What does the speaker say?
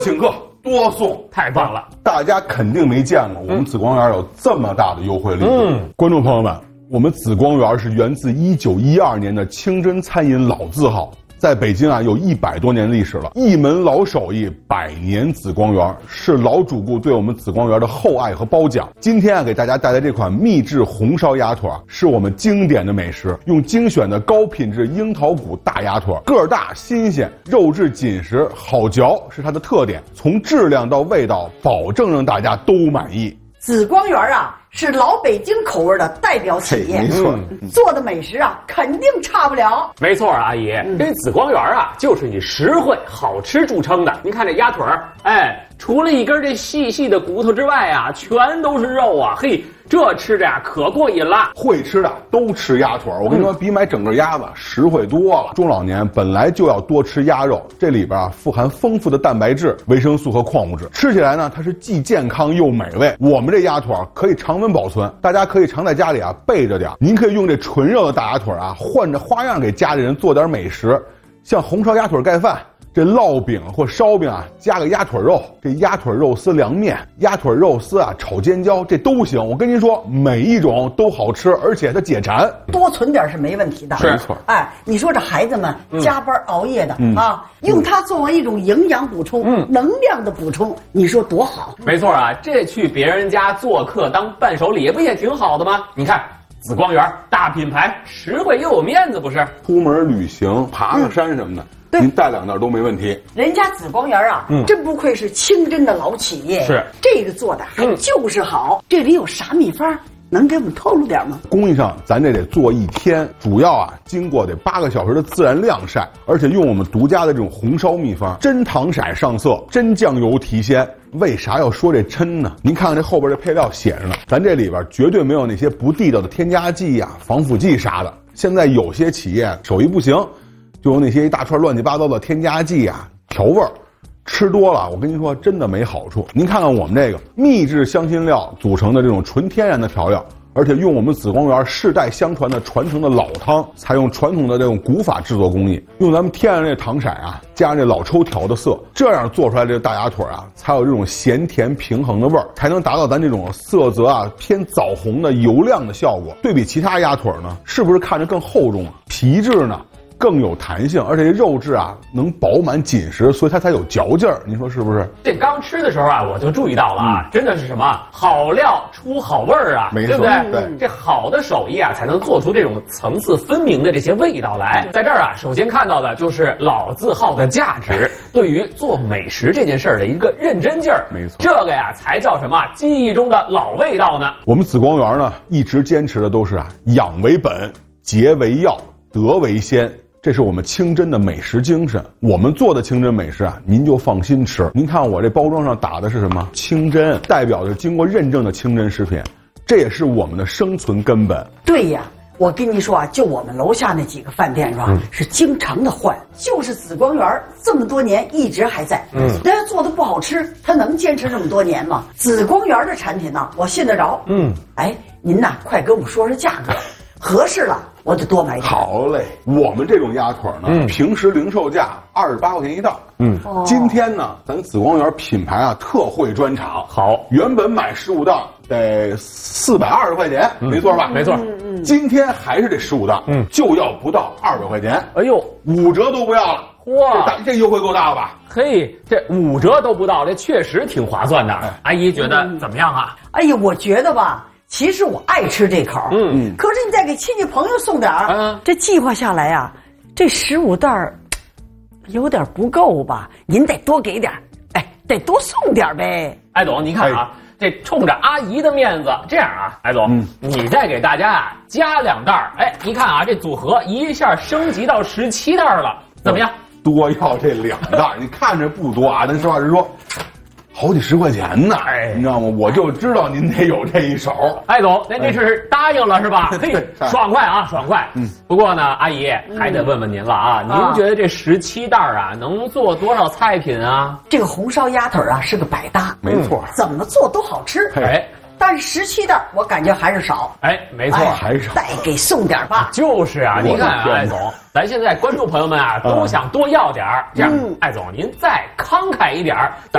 请客多送， 太棒了！ 大家肯定没见过我们紫光园有这么大的优惠力度。观众朋友们，我们紫光园是源自1912年的清真餐饮老字号。在北京啊，有100多年历史了，一门老手艺，100年紫光园，是老主顾对我们紫光园的厚爱和褒奖。今天啊，给大家带来这款秘制红烧鸭腿，是我们经典的美食，用精选的高品质樱桃骨大鸭腿，个儿大新鲜，肉质紧实，好嚼是它的特点。从质量到味道，保证让大家都满意。 紫光园啊，是老北京口味的代表企业， 没错， 做的美食啊，肯定差不了。 没错，阿姨，这紫光园啊，就是以实惠、好吃著称的。您看这鸭腿儿，哎，除了一根这细细的骨头之外啊，全都是肉啊，嘿，这吃着呀可过瘾了。 会吃的都吃鸭腿，我跟你说，比买整个鸭子实惠多了。中老年本来就要多吃鸭肉，这里边啊富含丰富的蛋白质、维生素和矿物质，吃起来呢它是既健康又美味。我们这鸭腿可以常温保存，大家可以常在家里啊备着点。您可以用这纯肉的大鸭腿啊，换着花样给家里人做点美食，像红烧鸭腿盖饭。这烙饼或烧饼啊，加个鸭腿肉，这鸭腿肉丝凉面，鸭腿肉丝啊炒尖椒，这都行。我跟您说，每一种都好吃，而且它解馋。 多存点是没问题的， 没错。 哎，你说这孩子们加班熬夜的啊，用它作为一种营养补充、能量的补充，你说多好？ 没错啊，这去别人家做客当伴手礼，不也挺好的吗？你看。紫光园大品牌，实惠又有面子，不是？ 出门旅行、爬个山什么的，您带2袋都没问题。 人家紫光园啊，真不愧是清真的老企业， 是这个做的还就是好。这里有啥秘方？能给我们透露点吗？ 工艺上咱这得做1天，主要啊经过得8个小时的自然晾晒，而且用我们独家的这种红烧秘方，真糖色上色，真酱油提鲜。为啥要说这真呢？您看看这后边这配料写着呢，咱这里边绝对没有那些不地道的添加剂呀、防腐剂啥的。现在有些企业手艺不行，就用那些一大串乱七八糟的添加剂啊调味儿。吃多了，我跟您说，真的没好处。您看看我们这个秘制香辛料组成的这种纯天然的调料，而且用我们紫光园世代相传的传承的老汤，采用传统的这种古法制作工艺，用咱们天然这糖色啊，加上这老抽调的色，这样做出来这大鸭腿啊，才有这种咸甜平衡的味儿，才能达到咱这种色泽啊偏枣红的油亮的效果。对比其他鸭腿呢，是不是看着更厚重啊？皮质呢？更有弹性，而且这肉质啊能饱满紧实，所以它才有嚼劲儿。您说是不是？ 这刚吃的时候啊，我就注意到了啊，真的是什么好料出好味儿啊， 没错， 对不对？ 对， 这好的手艺啊，才能做出这种层次分明的这些味道来。在这儿啊，首先看到的就是老字号的价值，对于做美食这件事儿的一个认真劲儿。 没错， 这个呀才叫什么记忆中的老味道呢？ 我们紫光园呢，一直坚持的都是啊，养为本，节为要，德为先。这是我们清真的美食精神，我们做的清真美食啊，您就放心吃。您看我这包装上打的是什么？清真，代表着经过认证的清真食品，这也是我们的生存根本。 对呀，我跟你说啊，就我们楼下那几个饭店是吧，是经常的换，就是紫光园这么多年一直还在。人家做的不好吃，他能坚持这么多年吗？紫光园的产品呢，我信得着。哎，您呐，快跟我说说价格，合适了。我就多买点。 好嘞，我们这种鸭腿呢，平时零售价28块钱一袋。今天呢，咱紫光园品牌啊特惠专场。 好， 原本买15袋得420块钱，没错吧？ 没错。 今天还是这15袋，就要不到200块钱。 哎呦 ，5折都不要了。 哇， 这优惠够大了吧？ 嘿，这5折都不到，这确实挺划算的。阿姨觉得怎么样啊？ 哎呀，我觉得吧。其实我爱吃这口，可是你再给亲戚朋友送点儿，这计划下来啊，这15袋儿有点不够吧？您得多给点儿，哎，得多送点儿呗。 艾总，您看啊，这冲着阿姨的面子，这样啊，艾总，你再给大家啊加2袋儿，哎，你看啊，这组合一下升级到17袋了，怎么样？ 多要这2袋，你看着不多啊，咱实话实说。好几十块钱呢，你知道吗？我就知道您得有这一手。 艾总，您这是答应了是吧？嘿，爽快啊，爽快。不过呢，阿姨还得问问您了啊，您觉得这17袋啊，能做多少菜品啊？ 这个红烧鸭腿啊是个百搭， 没错， 怎么做都好吃。 哎， 但是17袋我感觉还是少。 哎，没错， 还少。 再给送点吧。 就是啊，您看啊，艾总，咱现在观众朋友们啊都想多要点儿，这样，艾总您再慷慨一点儿。